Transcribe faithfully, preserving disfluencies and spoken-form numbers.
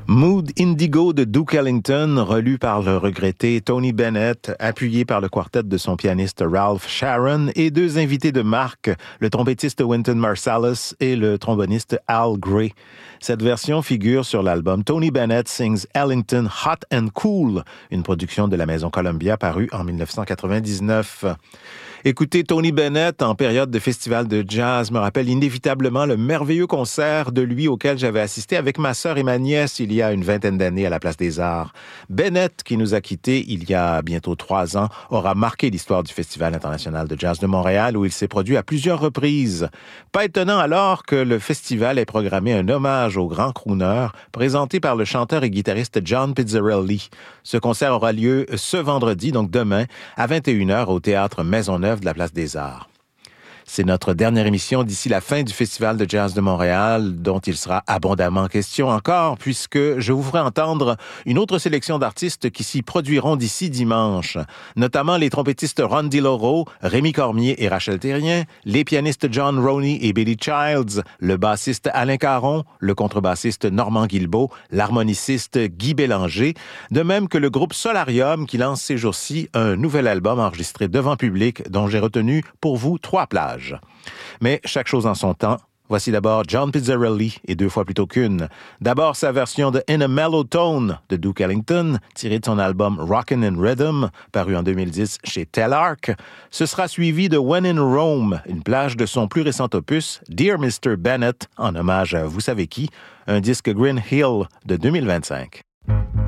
Mood Indigo de Duke Ellington, relu par le regretté Tony Bennett, appuyé par le quartet de son pianiste Ralph Sharon et deux invités de marque, le trompettiste Wynton Marsalis et le tromboniste Al Gray. Cette version figure sur l'album Tony Bennett Sings Ellington Hot and Cool, une production de la Maison Columbia parue en dix-neuf cent quatre-vingt-dix-neuf. Écouter Tony Bennett en période de festival de jazz me rappelle inévitablement le merveilleux concert de lui auquel j'avais assisté avec ma sœur et ma nièce il y a une vingtaine d'années à la Place des Arts. Bennett, qui nous a quittés il y a bientôt trois ans, aura marqué l'histoire du Festival international de jazz de Montréal où il s'est produit à plusieurs reprises. Pas étonnant alors que le festival ait programmé un hommage au grand crooner présenté par le chanteur et guitariste John Pizzarelli. Ce concert aura lieu ce vendredi, donc demain, à vingt et une heures au Théâtre Maisonneuve de la Place des Arts. C'est notre dernière émission d'ici la fin du Festival de jazz de Montréal, dont il sera abondamment question encore, puisque je vous ferai entendre une autre sélection d'artistes qui s'y produiront d'ici dimanche, notamment les trompettistes Ron DiLauro, Rémi Cormier et Rachel Thérien, les pianistes John Roney et Billy Childs, le bassiste Alain Caron, le contrebassiste Normand Guilbeault, l'harmoniciste Guy Bélanger, de même que le groupe Solarium qui lance ces jours-ci un nouvel album enregistré devant public dont j'ai retenu pour vous trois plages. Mais chaque chose en son temps. Voici d'abord John Pizzarelli, et deux fois plutôt qu'une. D'abord sa version de In a Mellow Tone de Duke Ellington, tirée de son album Rockin' in Rhythm, paru en deux mille dix chez Telarc. Ce sera suivi de When in Rome, une plage de son plus récent opus, Dear mister Bennett, en hommage à vous savez qui, un disque Green Hill de deux mille vingt-cinq.